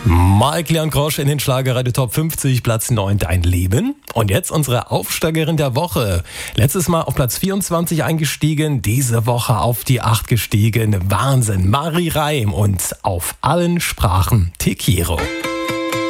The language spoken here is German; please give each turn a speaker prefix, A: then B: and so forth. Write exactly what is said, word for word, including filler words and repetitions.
A: Mike Leon Grosch in den Schlagerradio Top fünfzig, Platz neun, Dein Leben. Und jetzt unsere Aufsteigerin der Woche. Letztes Mal auf Platz vierundzwanzig eingestiegen, diese Woche auf die acht gestiegen. Wahnsinn, Marie Reim und Auf allen Sprachen Te Quiero.